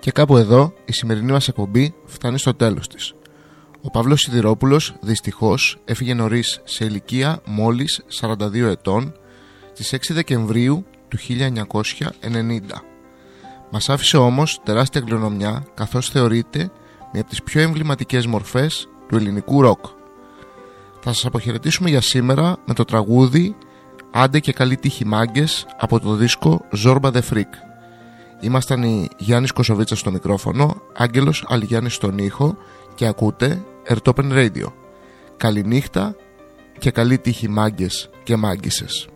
Και κάπου εδώ η σημερινή μας εκπομπή φτάνει στο τέλος της. Ο Παύλος Σιδηρόπουλος δυστυχώς έφυγε νωρίς σε ηλικία μόλις 42 ετών στις 6 Δεκεμβρίου του 1990. Μας άφησε όμως τεράστια κληρονομιά, καθώς θεωρείται μία από τις πιο εμβληματικές μορφές του ελληνικού ροκ. Θα σας αποχαιρετήσουμε για σήμερα με το τραγούδι «Άντε και καλή τύχη μάγκες» από το δίσκο Zorba the Freak. Ήμασταν οι Γιάννης Κοσοβίτσας στο μικρόφωνο, Άγγελος Αλιγιάννης στον ήχο και ακούτε Ertopen Radio. Καληνύχτα και καλή τύχη μάγκες και μάγκισσες.